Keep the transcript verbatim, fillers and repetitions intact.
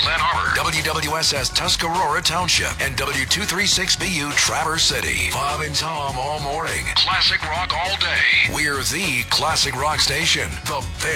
Glen Arbor, W W S S Tuscarora Township, and W two thirty-six B U Traverse City. Bob and Tom all morning. Classic rock all day. We're the classic rock station. The